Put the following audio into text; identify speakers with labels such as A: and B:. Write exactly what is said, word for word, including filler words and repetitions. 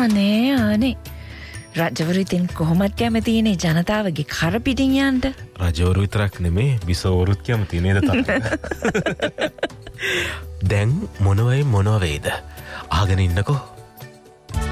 A: අනේ අනේ රජවරු ඉතින් කොහොමත් කැමතිනේ ජනතාවගේ කර පිටින් යන්න.
B: රජවරු විතරක් නෙමේ බිසෝවරුත් කැමති නේද තාත්තා? දැන් මොනවයි මොනව වේද? අහගෙන ඉන්නකෝ.